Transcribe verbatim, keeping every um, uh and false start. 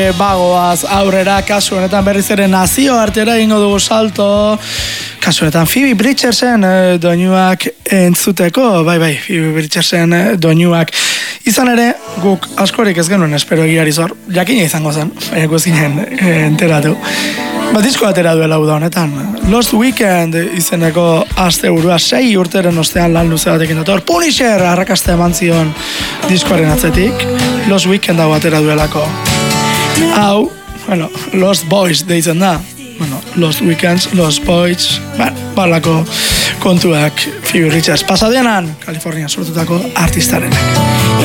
Bagoaz aurrera, kasu honetan berriz ere nazio artera egingo dugu salto. Kasu honetan Phoebe Bridgersen eh, doinuak entzuteko, bai bai, Phoebe Bridgersen eh, doinuak. Izan ere, guk askorik ez genuen espero egiari zor, jakina izango zen, baina ez ginen eh, enteratu. Ba, disko atera duela uda honetan. Lost Weekend izeneko asteburua sei urteren ostean lan luze batekin dator. Punisher arrakasta eman zion diskoaren atzetik. Lost Weekend hau atera duelako. Hau, bueno, Lost Boys deitzen da. Bueno, Lost Weekends, Lost Boys, bueno, balako kontuak Phoebe Bridgers. Pasadenan, Kalifornia sortutako artistarenak.